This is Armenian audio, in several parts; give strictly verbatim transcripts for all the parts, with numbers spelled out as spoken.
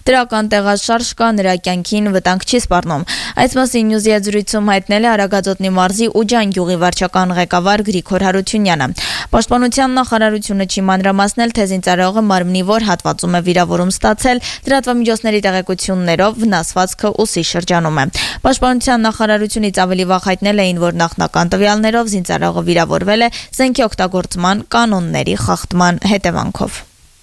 Դրական տեղաշարժ կա, նրա կյանքին վտանգ չի սպառնում։ Այս մասին Նյուզի զրույցում հայտնել է Արագածոտնի մարզի Ուջան գյուղի վարչական ղեկավար Գրիգոր Հարությունյանը։ Պաշտպանության նախարարությունը չի մանրամասնել, թե զինծառայողը մարմնի որ հատվածում է վիրավորում ստացել, լրատվամիջոցների տեղեկություններով վնասվածքը ուսի շրջանում է։ Պաշտպանության նախարարությունից ավելի վաղ հայտնել էին, որ նախնական տվյալներով զինծառայողը վիրավորվել է զենքի օգտագործման կանոնների խախտման հետևանքով։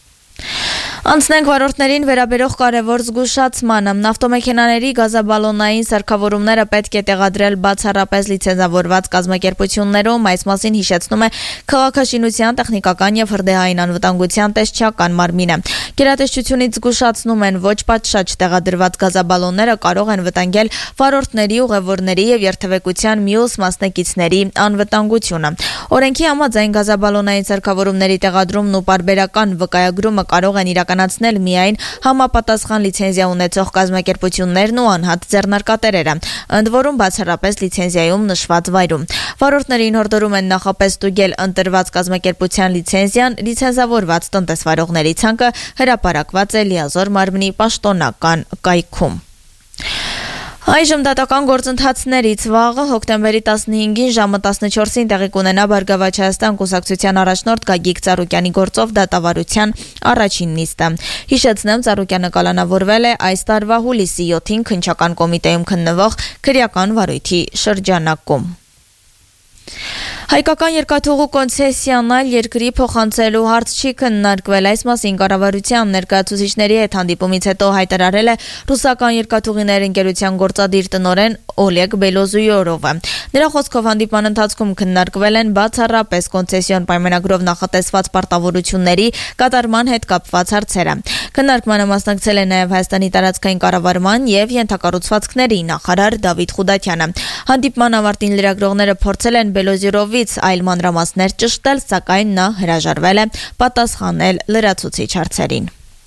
Անցնենք վարորդներին վերաբերող կարևոր զգուշացմանը։ Ավտոմեքենաների գազաբալոնային սարքավորումները պետք է տեղադրել բացառապես լիցենզավորված կազմակերպություններում, այս մասին հիշեցնում է Քաղաքաշինության, տեխնիկական և հրդեհային անվտանգության տեսչական մարմինը։ Գերատեսչությունից զգուշացնում են, ոչ պատշաճ տեղադրված գազաբալոնները կարող են վտանգել վարորդների, ուղևորների և երթևեկության մյուս մասնակիցների անվտանգությունը։ Օրենքի համաձայն գազաբալոնային սարքավորումների տեղադրումն ու պարբերական վկայագրումը կարող են իրականացնել միայն համապատասխան լիցենզիա ունեցող կազմակերպություններն ու անհատ ձեռնարկատերերը, ընդ որում բացառապես լիցենզիայում նշված վայրում։ Վարորդներին հորդորում են նախապես ստուգել ընտրված կազմակերպության լիցենզիան, լիցենզավորված տնտեսվարողների ցանկը հրապարակված է լիազոր մարմնի պաշտոնական կայքում։ Այժմ դատական գործընթացներից վաղը հոկտեմբերի տասնհինգին ժամը տասնչորսին տեղի կունենա Բարգավաճ Հայաստան կուսակցության առաջնորդ Գագիկ Ծառուկյանի գործով դատավարության առաջին նիստը։ Հիշեցնեմ, Ծառուկյանը կալանավորվել է այս տարվա հուլիսի յոթին քննչական կոմիտեում քննվող քրեական վարույթի շրջանակում։ Հայկական երկաթուղու կոնցեսիոնալ երկրի փոխանցելու հարց չի քննարկվել, այս մասին կառավարության ներկայացուցիչների հետ հանդիպումից հետո հայտարարել է ռուսական երկաթուղիներ ընկերության գործադիր տնօրեն Օլեգ Բելոզույորովը։ Նրա խոսքով հանդիպման ընթացքում քննարկվել են բացառապես կոնցեսիոն պայմանագրով նախատեսված պարտավորությունների կատարման հետ կապված հարցերը։ Քննարկմանը մասնակցել է նաև Հայաստանի տարածքային կառավարման և ենթակառուցվածքների նախարար Դավիթ Խուդատյանը։ Հանդիպման ավարտին լրագրողները փորձել են Բելոզյորովից այլ մանրամասներ ճշտել, սակայն նա հրաժարվել է պատասխանել լրացուցիչ հարցերին։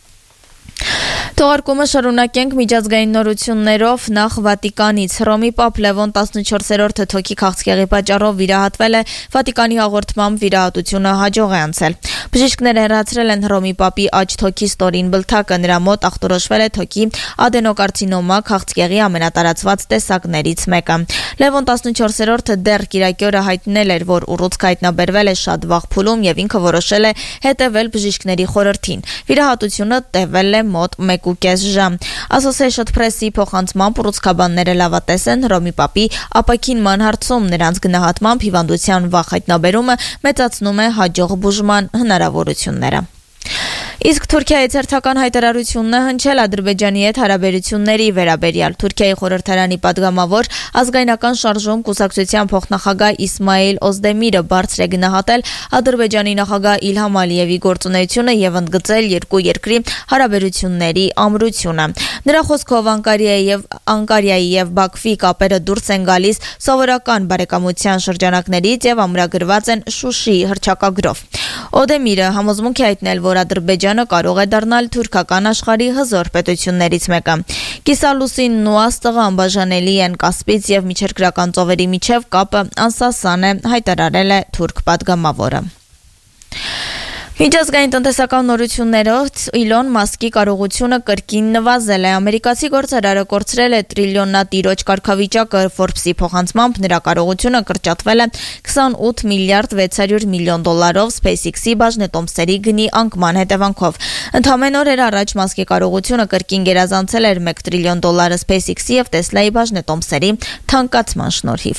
Թողարկումը շարունակենք միջազգային նորություններով նախ Վատիկանից։ Հռոմի Պապ Լևոն տասնչորսերորդը թոքի քաղցկեղի պատճառով վիրահատվել է, Վատիկանի հաղորդմամբ վիրահատությունը հաջող է անցել։ Բժիշկները հեռացրել են Հռոմի Պապի աջ թոքի ստորին բլթակը, նրա մոտ ախտորոշվել է թոքի ադենոկարցինոմա, քաղցկեղի ամենատարածված տեսակներից մեկը։ Լևոն տասնչորսերորդը դեռ կիրակի օրը հայտնել էր, որ ուռուցքը հայտնաբերվել է շատ վաղ փուլում և ինքը որոշել է հետևել բժիշկների խորհրդին։ Վիրահատությունը տևել է մոտ մեկ ու կես ժամ։ Associated Press-ի փոխանցմամբ ուռուցքաբանները լավատես են Հռոմի Պապի ապաքինման հարցում, նրանց գնահատմամբ հիվանդության վաղ հայտնաբերումը մեծացնում է հաջող բուժման հնարավորությունները։ Իսկ Թուրքիայի ցերթական հայտարարությունն է հնչել Ադրբեջանի հետ հարաբերությունների վերաբերյալ։ Թուրքիայի խորհրդարանի պատգամավոր ազգայնական շարժում կուսակցության փոխնախագահ Իսմայիլ Օզդեմիրը բարձր է գնահատել Ադրբեջանի նախագահ Իլհամ Ալիևի գործունեությունը և ընդգծել երկու երկրի հարաբերությունների ամրությունը։ Նրա խոսքով Անկարայի և Անկարայի և Բաքվի կապերը դուրս են գալիս սովորական բարեկամության շրջանակներից և ամրագրված են Շուշիի հռչակագրով։ Օդեմիրը համոզմունք է հայտնել, որ Ադրբեջանը կարող է դառնալ թուրքական աշխարհի հզոր պետություններից մեկը։ Կիսալուսինն ու աստղը անբաժանելի են, Կասպից և միջերկրական ծովերի միջև կապը անսասան է, հայտարարել է թուրք պատգամավորը։ Միջազգային տնտեսական նորություններով Իլոն Մասկի կարողությունը կրկին նվազել է։ Ամերիկացի գործարարը կորցրել է տրիլիոնատիրոջ կարգավիճակը, Forbes-ի փոխանցմամբ նրա կարողությունը կրճատվել է քսանութ միլիարդ վեց հարյուր միլիոն դոլարով SpaceX-ի բաժնետոմսերի գնի անկման հետևանքով։ Ընդամենը օրեր առաջ Մասկի կարողությունը կրկին գերազանցել էր մեկ տրիլիոն դոլարը SpaceX-ի և Tesla-ի բաժնետոմսերի թանկացման շնորհիվ։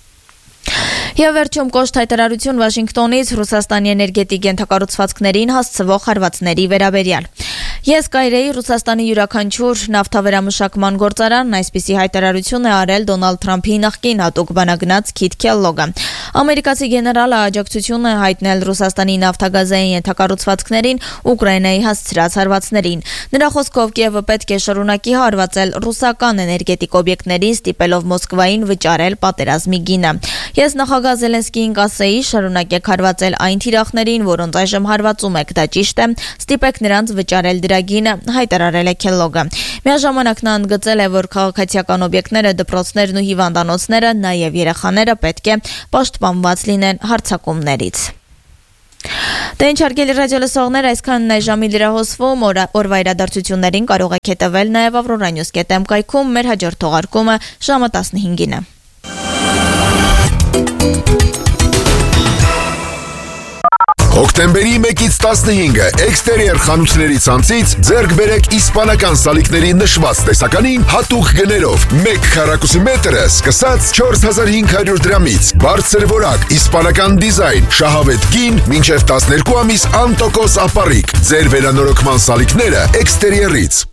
Եվ վերջում կոշտ հայտարարություն Վաշինգտոնից Ռուսաստանի էներգետիկ ենթակառուցվածքներին հասցվող հարվածների վերաբերյալ։ Ես կայրեի Ռուսաստանի յուրաքանչյուր նավթավերամշակման գործարանն այսպիսի հայտարարություն է արել Դոնալդ Թրամփի նախկին հատուկ բանագնաց Քիթ Քելլոգը։ Ամերիկացի գեներալը աջակցություն է հայտնել Ռուսաստանի նավթագազային ենթակառուցվածքներին Ուկրաինայի հասցրած հարվածներին։ Նրա խոսքով Կիևը պետք է շարունակի հարվածել ռուսական էներգետիկ օբյեկտներին, ստիպելով Մոսկվային վճարել պատերազմի գինը։ Ես նախագահ Զելենսկիին կասեի, շարունակեք հարվածել այն թիրախներին, որոնց այժմ հարվածում եք, դա ճիշտ է, ստիպեք նրանց վճարել դրա գինը, հայտարարել է Քելլոգը։ Միաժամանակ նա ընդգծել է, որ քաղաքացիական օբյեկտները, դպրոցներն ու հիվանդանոցները, նաև երեխաները պետք է պաշտպանված լինեն հարձակումներից։ Դե ինչ հարգելի ռադիոլսողներ, այսքանն է ժամի լրահոսվում, օրվա իրադարձություններին կարող եք հետևել նաև avroranews dot am կայքում, մեր հաջորդ թողարկումը ժամը տասնհինգին է։ Հոկտեմբերի մեկից տասնհինգը էքստերիեր խանութների ցանցից ձեռք բերեք իսպանական սալիկների նշված տեսականին հատուկ գներով։ Մեկ քառակուսի մետրը սկսած չորս հազար հինգ հարյուր դրամից։ Բարձր որակ, իսպանական դիզայն, շահավետ գին, մինչև տասներկու ամիս անտոկոս ապառիկ։ Ձեր վերանորոգման սալիկները էքստերիերից։